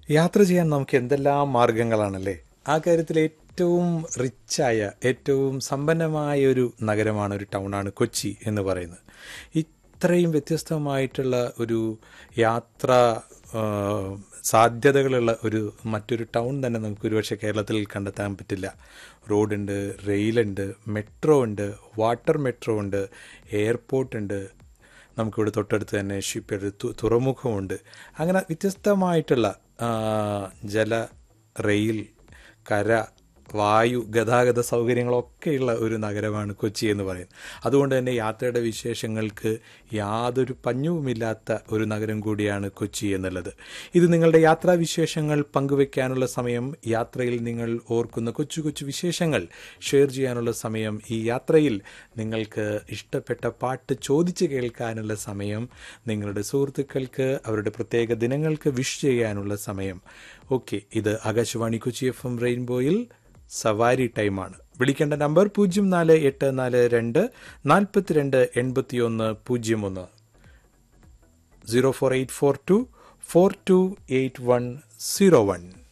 യാത്ര ചെയ്യാൻ നമുക്ക് എന്തെല്ലാം മാർഗങ്ങളാണല്ലേ. ആ കാര്യത്തിൽ ഏറ്റവും റിച്ചായ, ഏറ്റവും സമ്പന്നമായ ഒരു നഗരമാണ്, ഒരു ടൗണാണ് കൊച്ചി എന്ന് പറയുന്നത്. ഇത്രയും വ്യത്യസ്തമായിട്ടുള്ള ഒരു യാത്ര ആ, സാധ്യതകളുള്ള മറ്റൊരു ടൗൺ തന്നെ നമുക്ക് ഒരുപക്ഷെ കേരളത്തിൽ കണ്ടെത്താൻ പറ്റില്ല. റോഡുണ്ട്, റെയിലുണ്ട്, മെട്രോ ഉണ്ട്, വാട്ടർ മെട്രോ ഉണ്ട്, എയർപോർട്ട് ഉണ്ട്, നമുക്കിവിടെ തൊട്ടടുത്ത് തന്നെ ഷിപ്പ് തുറമുഖമുണ്ട്. അങ്ങനെ വ്യത്യസ്തമായിട്ടുള്ള ആ, ജല, റെയിൽ, കര, വായു ഗതാഗത സൗകര്യങ്ങളൊക്കെയുള്ള ഒരു നഗരമാണ് കൊച്ചി എന്ന് പറയുന്നത്. അതുകൊണ്ട് തന്നെ യാത്രയുടെ വിശേഷങ്ങൾക്ക് യാതൊരു പഞ്ഞവുമില്ലാത്ത ഒരു നഗരം കൂടിയാണ് കൊച്ചി എന്നുള്ളത്. ഇത് നിങ്ങളുടെ യാത്രാവിശേഷങ്ങൾ പങ്കുവെക്കാനുള്ള സമയം, യാത്രയിൽ നിങ്ങൾ ഓർക്കുന്ന കൊച്ചു കൊച്ചു വിശേഷങ്ങൾ ഷെയർ ചെയ്യാനുള്ള സമയം, ഈ യാത്രയിൽ നിങ്ങൾക്ക് ഇഷ്ടപ്പെട്ട പാട്ട് ചോദിച്ച് കേൾക്കാനുള്ള സമയം, നിങ്ങളുടെ സുഹൃത്തുക്കൾക്ക് അവരുടെ പ്രത്യേക ദിനങ്ങൾക്ക് വിഷ് ചെയ്യാനുള്ള സമയം. ഓക്കെ, ഇത് ആകാശവാണി കൊച്ചി FM റെയിൻബോയിൽ സവാരി ടൈമാണ്. വിളിക്കേണ്ട നമ്പർ 0484 42 81 01, 04842 428101.